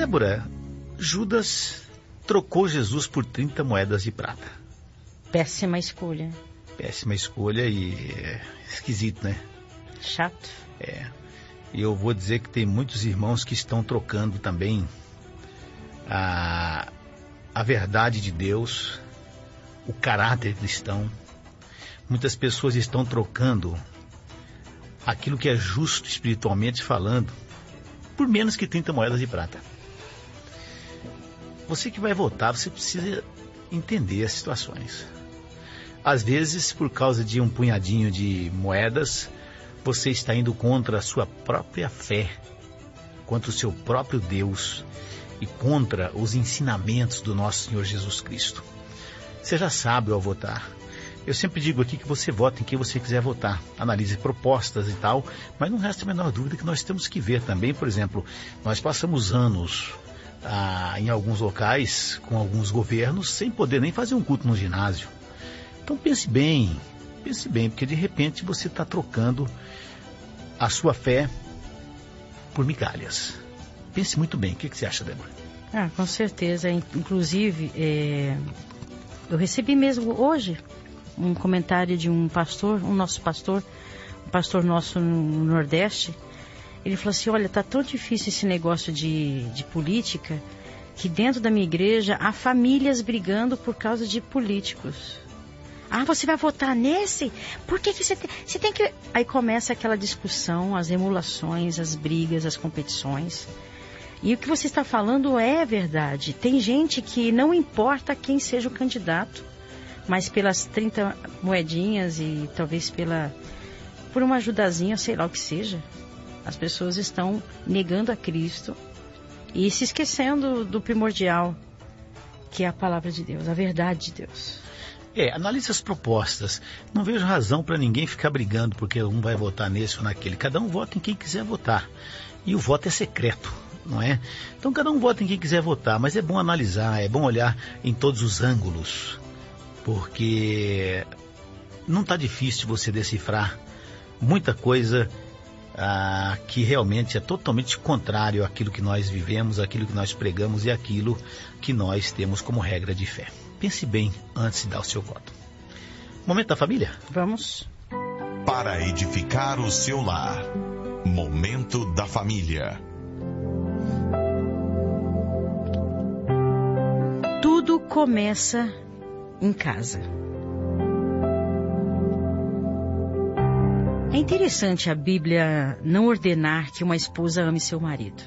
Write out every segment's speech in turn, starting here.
Débora, Judas trocou Jesus por 30 moedas de prata. Péssima escolha. Péssima escolha e esquisito, né? Chato. E eu vou dizer que tem muitos irmãos que estão trocando também a verdade de Deus, o caráter cristão. Muitas pessoas estão trocando aquilo que é justo espiritualmente falando por menos que 30 moedas de prata. Você que vai votar, você precisa entender as situações. Às vezes, por causa de um punhadinho de moedas, você está indo contra a sua própria fé, contra o seu próprio Deus e contra os ensinamentos do nosso Senhor Jesus Cristo. Seja sábio ao votar. Eu sempre digo aqui que você vota em quem você quiser votar. Analise propostas e tal, mas não resta a menor dúvida que nós temos que ver também, por exemplo, nós passamos anos em alguns locais, com alguns governos, sem poder nem fazer um culto no ginásio. Então pense bem, porque de repente você está trocando a sua fé por migalhas. Pense muito bem. O que você acha, Débora? Com certeza. Inclusive, eu recebi mesmo hoje um comentário de um pastor, um pastor nosso no Nordeste. Ele falou assim, olha, tá tão difícil esse negócio de política, que dentro da minha igreja há famílias brigando por causa de políticos. Você vai votar nesse? Por que você tem que... Aí começa aquela discussão, as emulações, as brigas, as competições. E o que você está falando é verdade. Tem gente que não importa quem seja o candidato, mas pelas 30 moedinhas e talvez por uma ajudazinha, sei lá o que seja, as pessoas estão negando a Cristo e se esquecendo do primordial, que é a palavra de Deus, a verdade de Deus. Analise as propostas. Não vejo razão para ninguém ficar brigando porque um vai votar nesse ou naquele. Cada um vota em quem quiser votar. E o voto é secreto, não é? Então cada um vota em quem quiser votar, mas é bom analisar, é bom olhar em todos os ângulos, porque não está difícil você decifrar muita coisa que realmente é totalmente contrário àquilo que nós vivemos, àquilo que nós pregamos e àquilo que nós temos como regra de fé. Pense bem antes de dar o seu voto. Momento da família? Vamos. Para edificar o seu lar. Momento da família. Tudo começa em casa. É interessante a Bíblia não ordenar que uma esposa ame seu marido.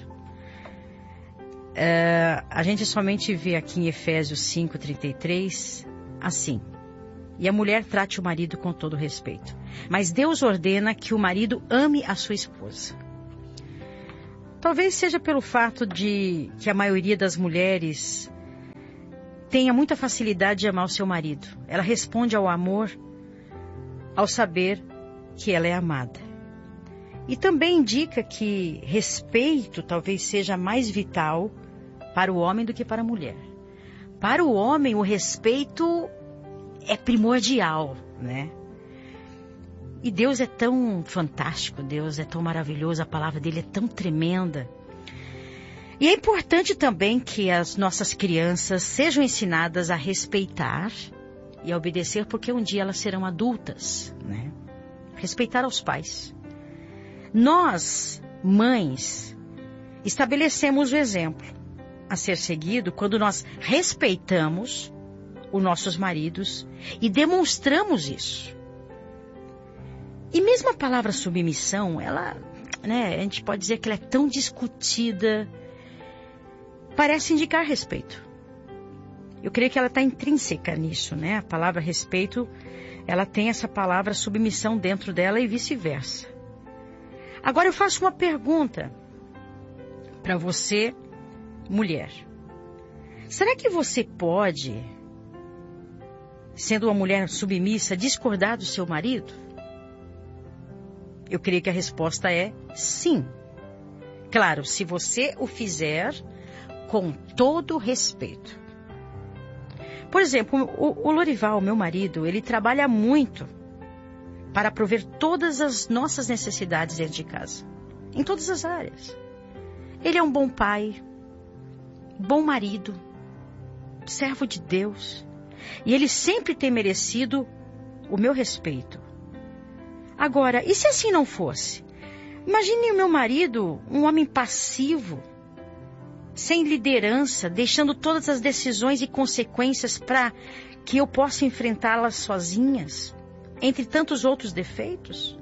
A gente somente vê aqui em Efésios 5:33 assim: e a mulher trate o marido com todo respeito. Mas Deus ordena que o marido ame a sua esposa. Talvez seja pelo fato de que a maioria das mulheres tenha muita facilidade de amar o seu marido. Ela responde ao amor ao saber que ela é amada. E também indica que respeito talvez seja mais vital para o homem do que para a mulher. Para o homem, o respeito é primordial, né? E Deus é tão fantástico, Deus é tão maravilhoso, a palavra dele é tão tremenda. E é importante também que as nossas crianças sejam ensinadas a respeitar e a obedecer, porque um dia elas serão adultas, né? Respeitar aos pais. Nós, mães, estabelecemos o exemplo a ser seguido quando nós respeitamos os nossos maridos e demonstramos isso. E mesmo a palavra submissão, ela, né, a gente pode dizer que ela é tão discutida, parece indicar respeito. Eu creio que ela está intrínseca nisso, né? A palavra respeito, ela tem essa palavra submissão dentro dela e vice-versa. Agora eu faço uma pergunta para você, mulher. Será que você pode, sendo uma mulher submissa, discordar do seu marido? Eu creio que a resposta é sim. Claro, se você o fizer com todo respeito. Por exemplo, o Lorival, meu marido, ele trabalha muito para prover todas as nossas necessidades dentro de casa, em todas as áreas. Ele é um bom pai, bom marido, servo de Deus, e ele sempre tem merecido o meu respeito. Agora, e se assim não fosse? Imagine o meu marido, um homem passivo, sem liderança, deixando todas as decisões e consequências para que eu possa enfrentá-las sozinhas, entre tantos outros defeitos.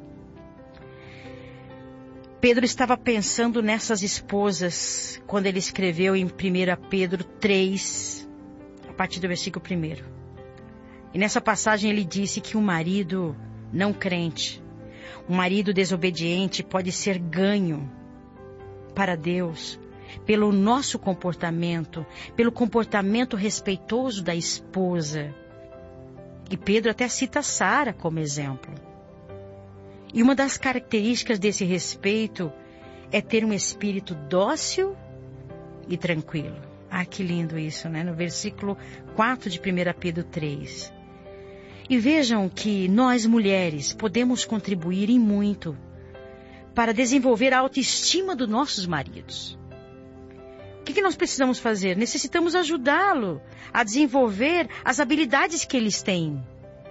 Pedro estava pensando nessas esposas quando ele escreveu em 1 Pedro 3, a partir do versículo 1. E nessa passagem ele disse que um marido não crente, um marido desobediente pode ser ganho para Deus pelo nosso comportamento, pelo comportamento respeitoso da esposa. E Pedro até cita Sara como exemplo. E uma das características desse respeito é ter um espírito dócil e tranquilo. Ah, que lindo isso, né? No versículo 4 de 1 Pedro 3. E vejam que nós, mulheres, podemos contribuir em muito para desenvolver a autoestima dos nossos maridos. O que nós precisamos fazer? Necessitamos ajudá-lo a desenvolver as habilidades que eles têm,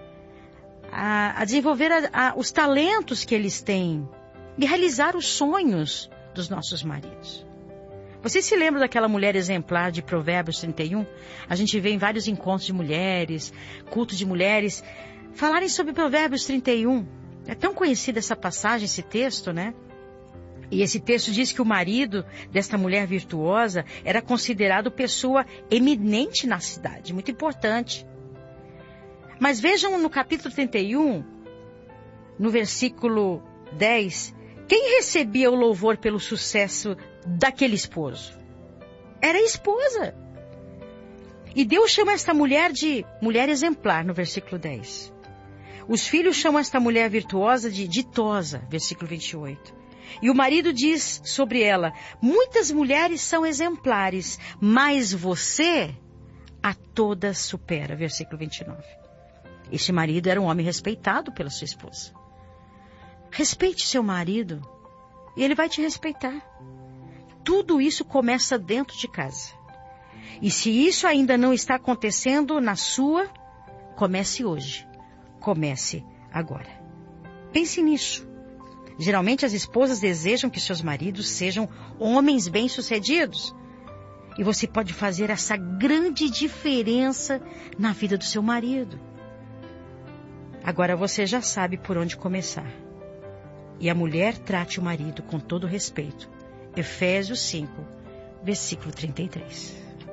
a desenvolver os talentos que eles têm e realizar os sonhos dos nossos maridos. Vocês se lembram daquela mulher exemplar de Provérbios 31? A gente vê em vários encontros de mulheres, cultos de mulheres, falarem sobre Provérbios 31. É tão conhecida essa passagem, esse texto, né? E esse texto diz que o marido desta mulher virtuosa era considerado pessoa eminente na cidade, muito importante. Mas vejam no capítulo 31, no versículo 10, quem recebia o louvor pelo sucesso daquele esposo? Era a esposa. E Deus chama esta mulher de mulher exemplar, no versículo 10. Os filhos chamam esta mulher virtuosa de ditosa, versículo 28. E o marido diz sobre ela, muitas mulheres são exemplares, mas você a todas supera, versículo 29. Este marido era um homem respeitado pela sua esposa. Respeite seu marido e ele vai te respeitar. Tudo isso começa dentro de casa. E se isso ainda não está acontecendo na sua, comece hoje. Comece agora. Pense nisso. Geralmente as esposas desejam que seus maridos sejam homens bem-sucedidos. E você pode fazer essa grande diferença na vida do seu marido. Agora você já sabe por onde começar. E a mulher trate o marido com todo respeito. Efésios 5, versículo 33.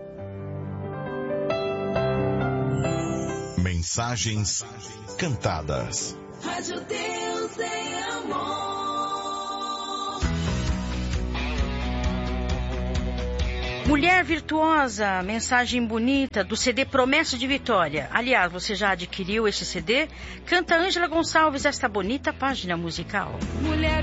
Mensagens cantadas. Rádio Deus é amor. Mulher Virtuosa, mensagem bonita do CD Promessa de Vitória. Aliás, você já adquiriu esse CD? Canta Ângela Gonçalves esta bonita página musical. Mulher